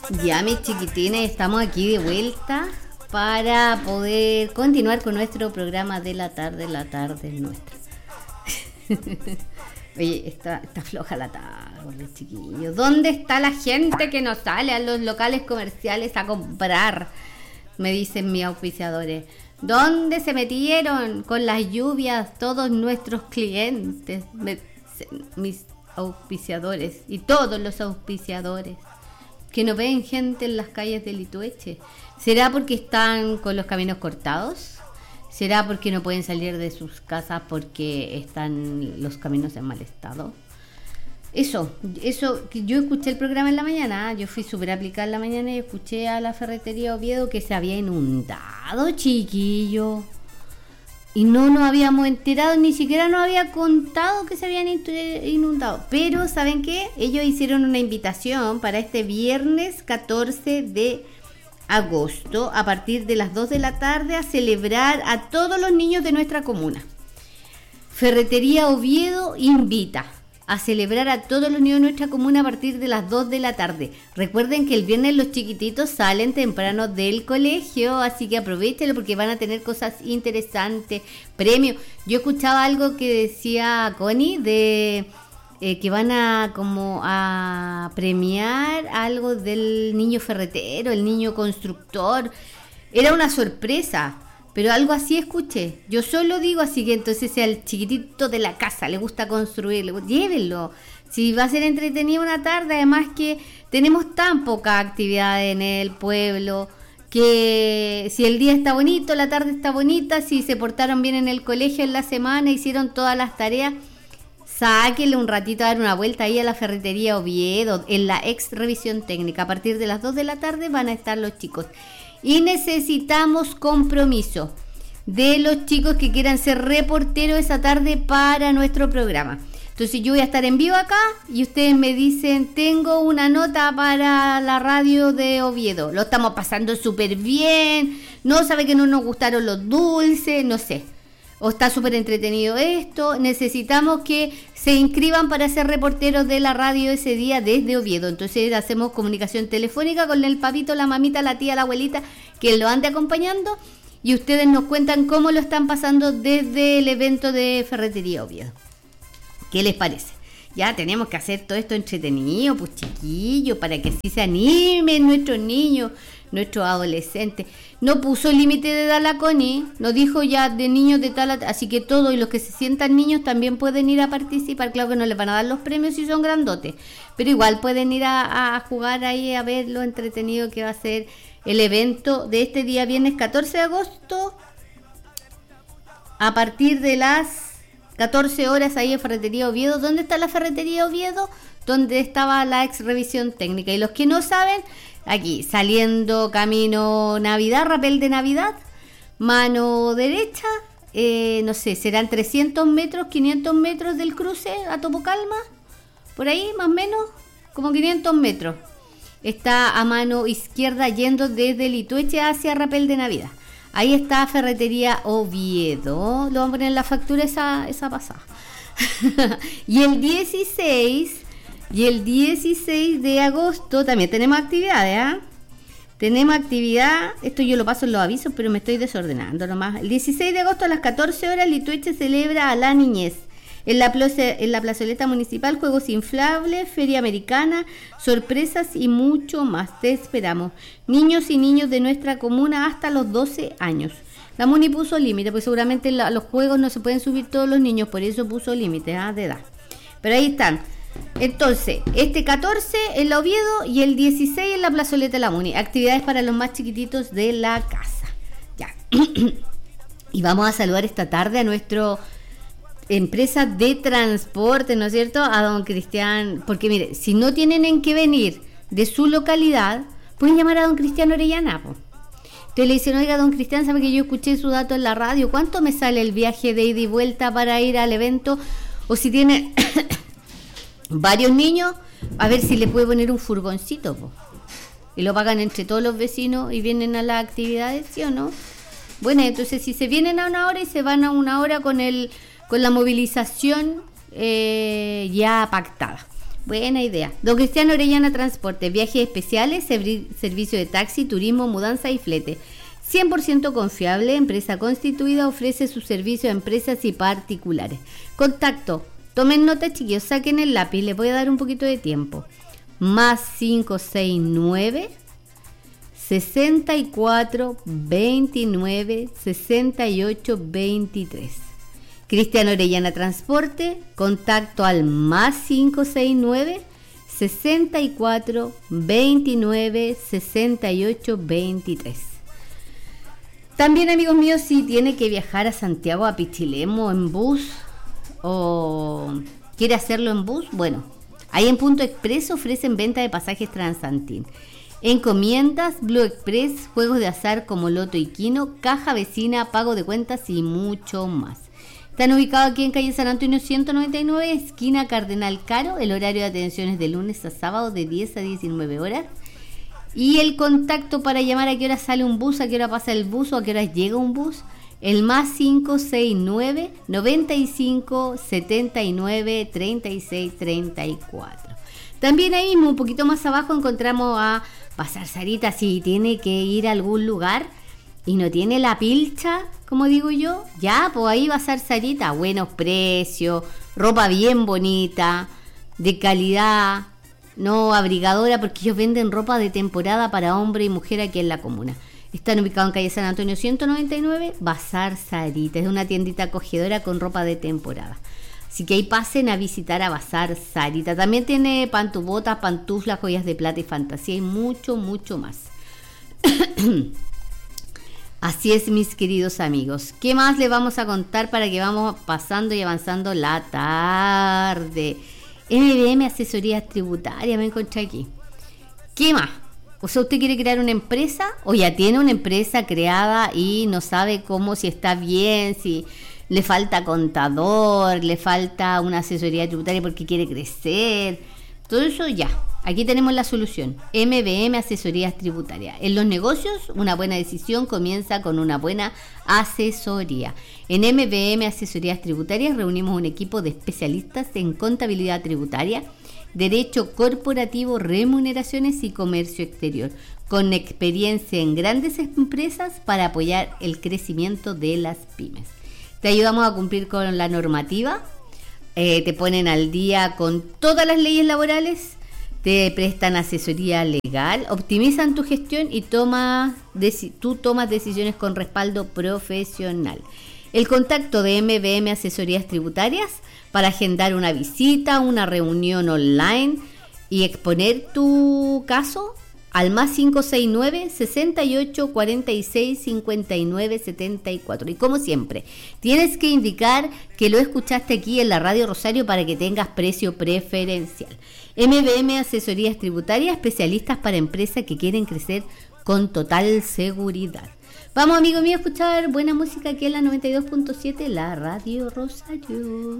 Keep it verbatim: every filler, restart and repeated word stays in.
Ya, mis chiquitines, estamos aquí de vuelta para poder continuar con nuestro programa de la tarde, la tarde es nuestra. Oye, está, está floja la tarde, chiquillos. ¿Dónde está la gente que no sale a los locales comerciales a comprar? Me dicen mis auspiciadores. ¿Dónde se metieron con las lluvias todos nuestros clientes? Me, mis auspiciadores y todos los auspiciadores que no ven gente en las calles de Litueche. ¿Será porque están con los caminos cortados? ¿Será porque no pueden salir de sus casas porque están los caminos en mal estado? Eso, eso, yo escuché el programa en la mañana, yo fui súper aplicada en la mañana y escuché a la ferretería Oviedo que se había inundado, chiquillo. Y no nos habíamos enterado, ni siquiera nos había contado que se habían inundado. Pero, ¿saben qué? Ellos hicieron una invitación para este viernes catorce de agosto, a partir de las dos de la tarde, a celebrar a todos los niños de nuestra comuna. Ferretería Oviedo invita a celebrar a todos los niños de nuestra comuna a partir de las dos de la tarde. Recuerden que el viernes los chiquititos salen temprano del colegio, así que aprovechenlo porque van a tener cosas interesantes, premios. Yo escuchaba algo que decía Connie de eh, que van a como a premiar algo del niño ferretero, el niño constructor. Era una sorpresa. Pero algo así escuché. Yo solo digo así que entonces si al chiquitito de la casa le gusta construir, le gusta, llévenlo. Si va a ser entretenido una tarde, además que tenemos tan poca actividad en el pueblo, que si el día está bonito, la tarde está bonita, si se portaron bien en el colegio en la semana, hicieron todas las tareas, sáquenle un ratito a dar una vuelta ahí a la ferretería Oviedo, en la ex revisión técnica. A partir de las dos de la tarde van a estar los chicos. Y necesitamos compromiso de los chicos que quieran ser reporteros esa tarde para nuestro programa. Entonces yo voy a estar en vivo acá y ustedes me dicen, tengo una nota para la radio de Oviedo. Lo estamos pasando súper bien, no sabe que no nos gustaron los dulces, no sé. O está súper entretenido esto. Necesitamos que se inscriban para ser reporteros de la radio ese día desde Oviedo. Entonces hacemos comunicación telefónica con el papito, la mamita, la tía, la abuelita que lo ande acompañando. Y ustedes nos cuentan cómo lo están pasando desde el evento de Ferretería Oviedo. ¿Qué les parece? Ya tenemos que hacer todo esto entretenido, pues chiquillos, para que así se animen nuestros niños, nuestros adolescentes. No puso límite de edad la Connie, nos dijo ya de niños de tal, así que todos y los que se sientan niños también pueden ir a participar. Claro que no les van a dar los premios si son grandotes, pero igual pueden ir a, a jugar ahí a ver lo entretenido que va a ser el evento de este día viernes catorce de agosto a partir de las catorce horas ahí en Ferretería Oviedo. ¿Dónde está la Ferretería Oviedo? Donde estaba la ex revisión técnica. Y los que no saben, aquí, saliendo camino Navidad, rapel de Navidad, mano derecha, eh, no sé, serán trescientos metros, quinientos metros del cruce a Topocalma, por ahí más o menos, como quinientos metros. Está a mano izquierda yendo desde Litueche hacia rapel de Navidad. Ahí está Ferretería Oviedo. Lo vamos a poner en la factura esa, esa pasada. Y el dieciséis... Y el dieciséis de agosto también tenemos actividades, ¿ah? ¿eh? Tenemos actividad, esto yo lo paso en los avisos, pero me estoy desordenando nomás. El dieciséis de agosto a las catorce horas, Litueche celebra a la niñez. En la, plaza, en la plazoleta municipal, juegos inflables, feria americana, sorpresas y mucho más. Te esperamos. Niños y niños de nuestra comuna hasta los doce años. La Muni puso límite, porque seguramente en la, los juegos no se pueden subir todos los niños, por eso puso límite, ¿ah? De edad. Pero ahí están. Entonces, este catorce en la Oviedo y el dieciséis en la plazoleta de la Muni. Actividades para los más chiquititos de la casa. Ya. Y vamos a saludar esta tarde a nuestra empresa de transporte, ¿no es cierto? A don Cristian. Porque mire, si no tienen en qué venir de su localidad, pueden llamar a don Cristian Orellana, po. Entonces le dicen, oiga, don Cristian, ¿sabe que yo escuché su dato en la radio? ¿Cuánto me sale el viaje de ida y vuelta para ir al evento? O si tiene varios niños, a ver si le puede poner un furgoncito, po. Y lo pagan entre todos los vecinos y vienen a las actividades, ¿sí o no? Bueno, entonces si se vienen a una hora y se van a una hora con el con la movilización eh, ya pactada. buena idea. Don Cristiano Orellana Transporte, viajes especiales, servi- servicio de taxi, turismo, mudanza y flete. cien por ciento confiable, empresa constituida, ofrece su servicio a empresas y particulares. Contacto, tomen nota chiquillos, saquen el lápiz, les voy a dar un poquito de tiempo. Más cinco seis nueve, sesenta y cuatro, veintinueve, sesenta y ocho, veintitrés. Cristiano Orellana Transporte, contacto al más cinco seis nueve, sesenta y cuatro, veintinueve, sesenta y ocho, veintitrés. También, amigos míos, si tiene que viajar a Santiago, a Pichilemu en bus o quiere hacerlo en bus, bueno, ahí en Punto Express ofrecen venta de pasajes Transantin. Encomiendas, Blue Express, juegos de azar como Loto y Kino, caja vecina, pago de cuentas y mucho más. Están ubicados aquí en calle San Antonio ciento noventa y nueve, esquina Cardenal Caro. El horario de atención es de lunes a sábado de diez a diecinueve horas. Y el contacto para llamar a qué hora sale un bus, a qué hora pasa el bus o a qué hora llega un bus, el más cinco seis nueve, noventa y cinco, setenta y nueve, treinta y seis, treinta y cuatro. También ahí mismo, un poquito más abajo, encontramos a Bazar Sarita. Si tiene que ir a algún lugar y no tiene la pilcha, como digo yo, ya, pues ahí Bazar Sarita, buenos precios, ropa bien bonita, de calidad, no abrigadora, porque ellos venden ropa de temporada para hombre y mujer aquí en la comuna. Están ubicados en calle San Antonio ciento noventa y nueve, Bazar Sarita. Es una tiendita acogedora con ropa de temporada. Así que ahí pasen a visitar a Bazar Sarita. También tiene pantubotas, pantuflas, joyas de plata y fantasía y mucho, mucho más. Así es, mis queridos amigos. ¿Qué más les vamos a contar para que vamos pasando y avanzando la tarde? M B M Asesorías Tributarias, me encontré aquí. ¿Qué más? O sea, ¿usted quiere crear una empresa o ya tiene una empresa creada y no sabe cómo, si está bien, si le falta contador, le falta una asesoría tributaria porque quiere crecer? Todo eso ya. Aquí tenemos la solución. M B M Asesorías Tributarias. En los negocios, una buena decisión comienza con una buena asesoría. En M B M Asesorías Tributarias reunimos un equipo de especialistas en contabilidad tributaria, derecho corporativo, remuneraciones y comercio exterior, con experiencia en grandes empresas para apoyar el crecimiento de las pymes. Te ayudamos a cumplir con la normativa, eh, te ponen al día con todas las leyes laborales, te prestan asesoría legal, optimizan tu gestión y toma, deci- tú tomas decisiones con respaldo profesional. El contacto de M B M Asesorías Tributarias para agendar una visita, una reunión online y exponer tu caso al más cinco seis nueve, sesenta y ocho, cuarenta y seis, cincuenta y nueve, setenta y cuatro. Y como siempre, tienes que indicar que lo escuchaste aquí en la Radio Rosario para que tengas precio preferencial. M B M Asesorías Tributarias, especialistas para empresas que quieren crecer con total seguridad. Vamos, amigo mío, a escuchar buena música aquí en la noventa y dos punto siete, la Radio Rosario.